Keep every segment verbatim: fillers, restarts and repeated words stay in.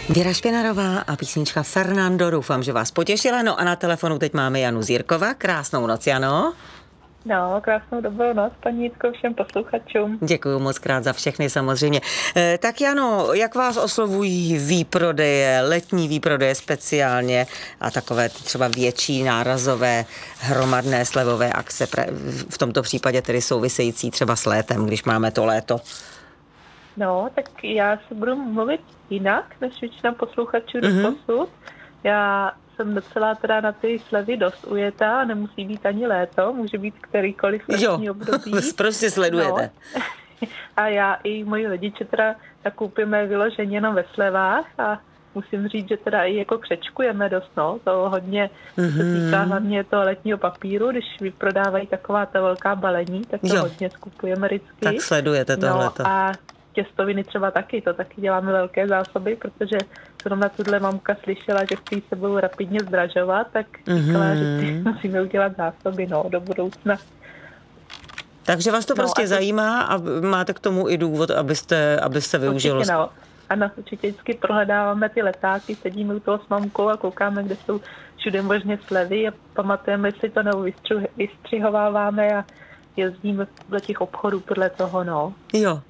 Věra Špinarová a písnička Fernando, doufám, že vás potěšila. No a na telefonu teď máme Janu Zírkova. Krásnou noc, Jano. No, krásnou dobrou noc, paní Jitko, všem posluchačům. Děkuju moc krát za všechny samozřejmě. E, tak Jano, jak vás oslovují výprodeje, letní výprodeje speciálně a takové třeba větší nárazové hromadné slevové akce, v tomto případě tedy související třeba s létem, když máme to léto? No, tak já se budu mluvit jinak, než většina posluchačů do Mm-hmm. posud. Já jsem docela teda na ty slevy dost ujetá, nemusí být ani léto, může být kterýkoliv letní období. Prostě sledujete. No. A já i moji rodiče teda nakoupíme vyloženě jenom ve slevách a musím říct, že teda i jako křečkujeme dost, no, to hodně mm-hmm. se týká hlavně toho letního papíru, když vyprodávají taková ta velká balení, tak to jo. hodně skupujeme vždycky. Tak sledujete tohleto. No a těstoviny třeba taky, to taky děláme velké zásoby, protože zrovna tuhle mamka slyšela, že chtějí se budou rapidně zdražovat, tak říkala, mm-hmm. že si musíme udělat zásoby, no, do budoucna. Takže vás to no, prostě to... zajímá a máte k tomu i důvod, abyste, abyste využili. Určitě, no. Ano, určitě vždycky prohledáváme ty letáky, sedíme u toho s mamkou a koukáme, kde jsou všude možně slevy a pamatujeme, jestli to nebo vystřihováváme a jezdíme do těch obchodů podle toho, no. Jo.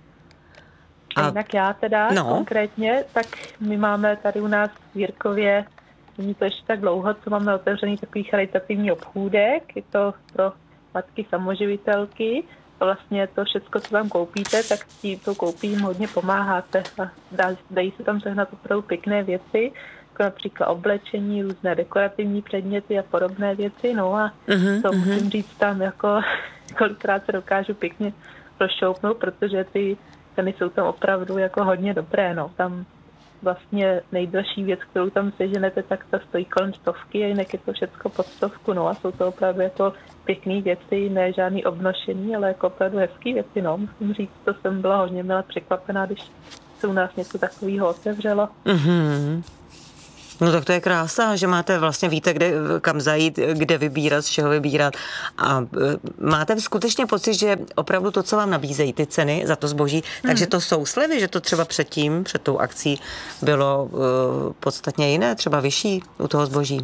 A jinak já teda no. konkrétně, tak my máme tady u nás v Jirkově, není to ještě tak dlouho, co máme otevřený takový charitativní obchůdek, je to pro matky samoživitelky. A vlastně to všechno, co tam koupíte, tak tím to koupím hodně pomáháte a dá, dají se tam sehnat opravdu pěkné věci, jako například oblečení, různé dekorativní předměty a podobné věci, no a uh-huh, to uh-huh. musím říct tam jako kolikrát se dokážu pěkně prošoupnout, protože ty ceny jsou tam opravdu jako hodně dobré, no. Tam vlastně nejdražší věc, kterou tam seženete, tak ta stojí kolem stovky a jinak je to všechno pod stovku, no a jsou to opravdu jako pěkný věci, ne žádný obnošení, ale jako opravdu hezký věci, no. Musím říct, to jsem byla hodně milé překvapená, když se u nás něco takového otevřelo. Mm-hmm. No tak to je krása, že máte vlastně, víte, kde, kam zajít, kde vybírat, z čeho vybírat a máte skutečně pocit, že opravdu to, co vám nabízejí ty ceny za to zboží, hmm. takže to jsou slevy, že to třeba předtím, před tou akcí bylo uh, podstatně jiné, třeba vyšší u toho zboží?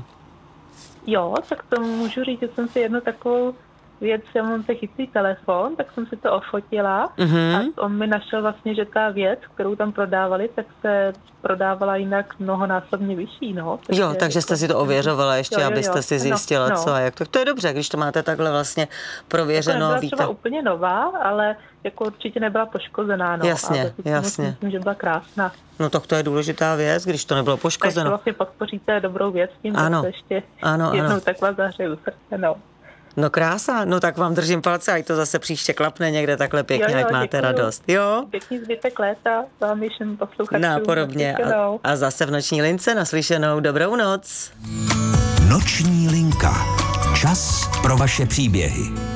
Jo, tak to můžu říct, že jsem si jednu takovou věc, já mám se chytrý telefon, tak jsem si to ofotila mm-hmm. a on mi našel vlastně, že ta věc, kterou tam prodávali, tak se prodávala jinak mnohonásobně vyšší, no. Takže jo, takže jste si to ověřovala ještě, jo, jo, jo. abyste si zjistila, no, co no. a jak. Tak to je dobře, když to máte takhle vlastně prověřeno. Jako nebyla víte. třeba úplně nová, ale jako určitě nebyla poškozená, no. Jasně, jasně. Myslím, že byla krásná. No tak to je důležitá věc, když to nebylo poškozeno. Takže vlastně podpoříte dobrou věc tím, ano. že to ještě ano, jednou ano. takhle zahřeju srdce, no. No krása, no tak vám držím palce, ať to zase příště klapne někde takhle pěkně, jo, jo, ať máte děkuju. Radost. Jo? Pěkný zbytek léta, vám všem posluchačům. Nápodobně a, a zase v Noční lince naslyšenou dobrou noc. Noční linka. Čas pro vaše příběhy.